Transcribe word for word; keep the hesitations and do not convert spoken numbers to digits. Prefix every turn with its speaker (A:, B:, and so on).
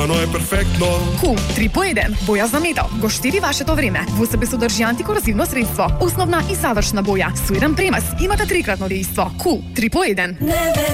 A: Ано е перфектно.
B: Кул три по еден. Боја за метал. Го штири вашето време. Во себе содржи антикорозивно средство. Основна и завршна боја. Со еден премаз имате трикратно дејство. Кул три по еден.